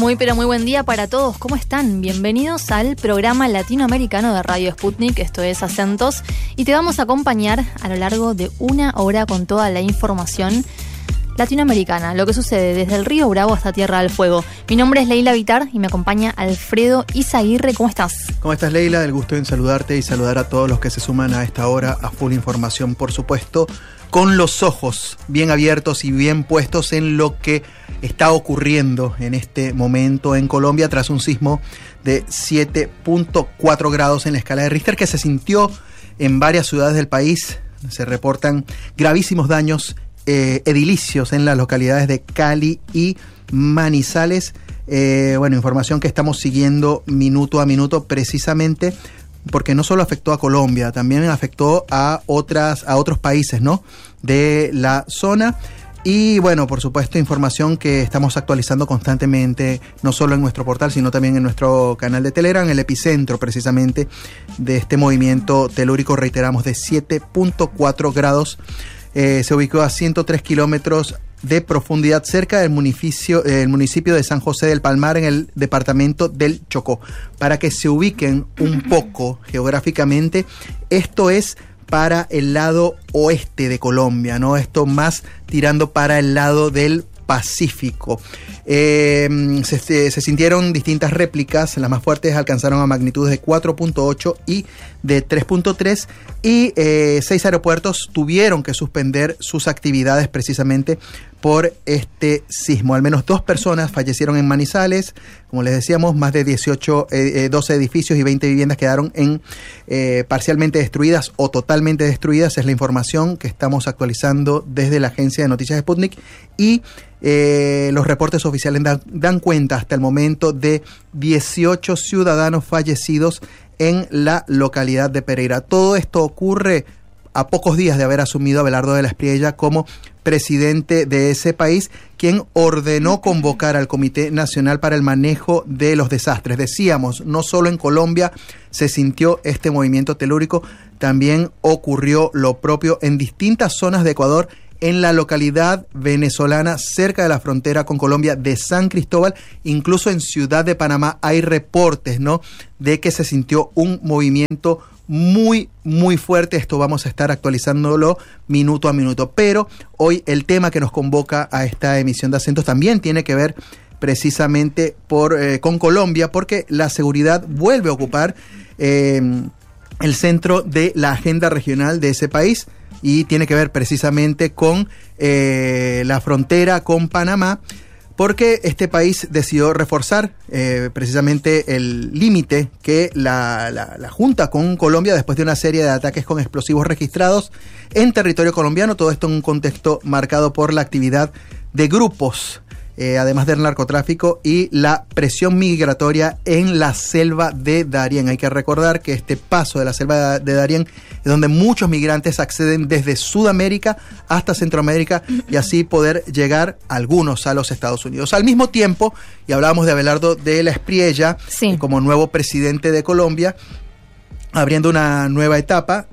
Muy pero muy buen día para todos. ¿Cómo están? Bienvenidos al programa latinoamericano de Radio Sputnik, esto es Acentos, y te vamos a acompañar a lo largo de una hora con toda la información latinoamericana, lo que sucede desde el Río Bravo hasta Tierra del Fuego. Mi nombre es Leila Vitar y me acompaña Alfredo Izaguirre. ¿Cómo estás? ¿Cómo estás, Leila? El gusto en saludarte y saludar a todos los que se suman a esta hora a Full Información, por supuesto, con los ojos bien abiertos y bien puestos en lo que está ocurriendo en este momento en Colombia tras un sismo de 7.4 grados en la escala de Richter que se sintió en varias ciudades del país. Se reportan gravísimos daños edilicios en las localidades de Cali y Manizales. Información que estamos siguiendo minuto a minuto precisamente porque no solo afectó a Colombia, también afectó a otros países, ¿no?, de la zona. Y bueno, por supuesto, información que estamos actualizando constantemente, no solo en nuestro portal, sino también en nuestro canal de Telegram, el epicentro precisamente de este movimiento telúrico, reiteramos, de 7.4 grados. Se ubicó a 103 kilómetros de profundidad cerca del municipio de San José del Palmar, en el departamento del Chocó. Para que se ubiquen un poco geográficamente, esto es para el lado oeste de Colombia, ¿no? Esto más tirando para el lado del Pacífico. Se sintieron distintas réplicas. Las más fuertes alcanzaron a magnitudes de 4.8 y de 3.3 y 6 aeropuertos tuvieron que suspender sus actividades precisamente por este sismo. Al menos 2 personas fallecieron en Manizales. Como les decíamos, más de 12 edificios y 20 viviendas quedaron parcialmente destruidas o totalmente destruidas. Es la información que estamos actualizando desde la agencia de noticias Sputnik, y los reportes oficiales dan cuenta hasta el momento de 18 ciudadanos fallecidos en la localidad de Pereira. Todo esto ocurre a pocos días de haber asumido Abelardo de la Espriella como presidente de ese país, quien ordenó convocar al Comité Nacional para el Manejo de los Desastres. Decíamos, no solo en Colombia se sintió este movimiento telúrico, también ocurrió lo propio en distintas zonas de Ecuador, en la localidad venezolana cerca de la frontera con Colombia de San Cristóbal. Incluso en Ciudad de Panamá hay reportes, ¿no?, de que se sintió un movimiento muy, muy fuerte. Esto vamos a estar actualizándolo minuto a minuto. Pero hoy el tema que nos convoca a esta emisión de Acentos también tiene que ver precisamente con Colombia, porque la seguridad vuelve a ocupar el centro de la agenda regional de ese país, y tiene que ver precisamente con la frontera con Panamá, porque este país decidió reforzar precisamente el límite que la junta con Colombia después de una serie de ataques con explosivos registrados en territorio colombiano. Todo esto en un contexto marcado por la actividad de grupos, además del narcotráfico y la presión migratoria en la selva de Darién. Hay que recordar que este paso de la selva de Darién es donde muchos migrantes acceden desde Sudamérica hasta Centroamérica y así poder llegar algunos a los Estados Unidos. Al mismo tiempo, y hablábamos de Abelardo de la Espriella, sí, como nuevo presidente de Colombia, abriendo una nueva etapa.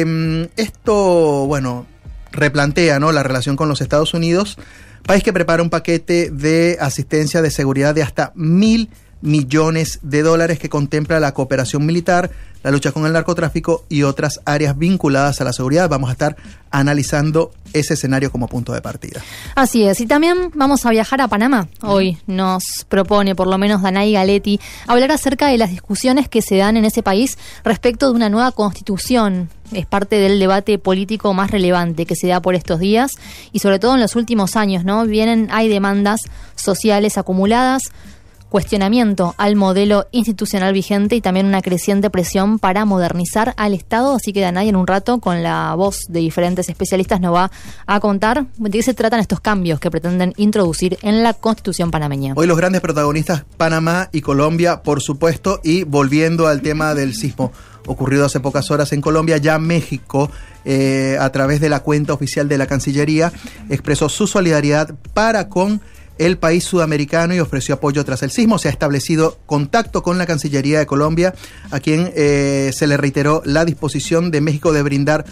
Esto, replantea, ¿no?, la relación con los Estados Unidos, país que prepara un paquete de asistencia de seguridad de hasta $1.000 millones que contempla la cooperación militar, la lucha con el narcotráfico y otras áreas vinculadas a la seguridad. Vamos a estar analizando ese escenario como punto de partida. Así es, y también vamos a viajar a Panamá. Hoy nos propone, por lo menos Danay Galetti, hablar acerca de las discusiones que se dan en ese país respecto de una nueva constitución. Es parte del debate político más relevante que se da por estos días y sobre todo en los últimos años, ¿no? Hay demandas sociales acumuladas, cuestionamiento al modelo institucional vigente y también una creciente presión para modernizar al Estado. Así que Danay, en un rato, con la voz de diferentes especialistas, nos va a contar de qué se tratan estos cambios que pretenden introducir en la Constitución panameña. Hoy los grandes protagonistas, Panamá y Colombia, por supuesto, y volviendo al tema del sismo ocurrido hace pocas horas en Colombia, ya México, a través de la cuenta oficial de la Cancillería, expresó su solidaridad para con el país sudamericano y ofreció apoyo tras el sismo. Se ha establecido contacto con la Cancillería de Colombia, a quien se le reiteró la disposición de México de brindar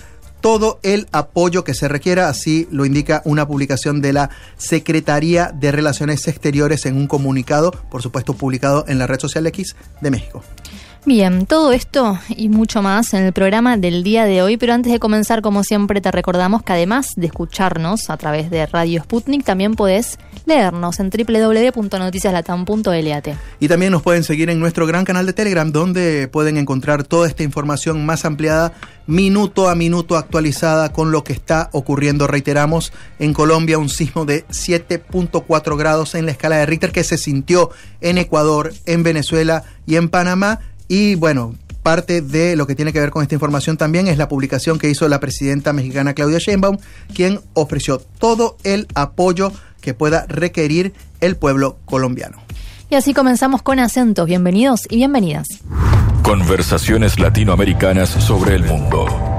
todo el apoyo que se requiera, así lo indica una publicación de la Secretaría de Relaciones Exteriores en un comunicado, por supuesto publicado en la red social X de México. Bien, todo esto y mucho más en el programa del día de hoy, pero antes de comenzar, como siempre, te recordamos que además de escucharnos a través de Radio Sputnik, también podés leernos en www.noticiaslatam.lat. Y también nos pueden seguir en nuestro gran canal de Telegram, donde pueden encontrar toda esta información más ampliada, minuto a minuto actualizada con lo que está ocurriendo. Reiteramos, en Colombia un sismo de 7.4 grados en la escala de Richter que se sintió en Ecuador, en Venezuela y en Panamá. Y bueno, parte de lo que tiene que ver con esta información también es la publicación que hizo la presidenta mexicana Claudia Sheinbaum, quien ofreció todo el apoyo que pueda requerir el pueblo colombiano. Y así comenzamos con Acentos. Bienvenidos y bienvenidas. Conversaciones latinoamericanas sobre el mundo.